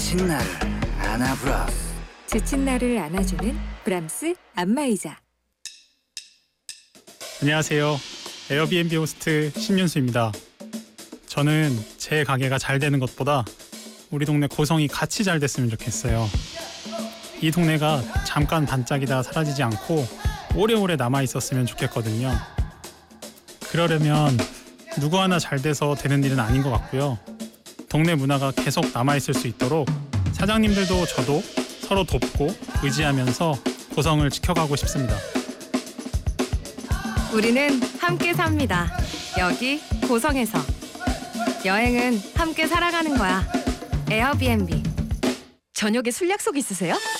지친 나를 안아브라스. 지친 나를 안아주는 브람스 안마의자. 안녕하세요. 에어비앤비 호스트 신윤수입니다. 저는 제 가게가 잘 되는 것보다 우리 동네 고성이 같이 잘 됐으면 좋겠어요. 이 동네가 잠깐 반짝이다 사라지지 않고 오래오래 남아있었으면 좋겠거든요. 그러려면 누구 하나 잘 돼서 되는 일은 아닌 것 같고요. 동네 문화가 계속 남아있을 수 있도록 사장님들도 저도 서로 돕고 의지하면서 고성을 지켜가고 싶습니다. 우리는 함께 삽니다. 여기 고성에서. 여행은 함께 살아가는 거야. 에어비앤비. 저녁에 술 약속 있으세요?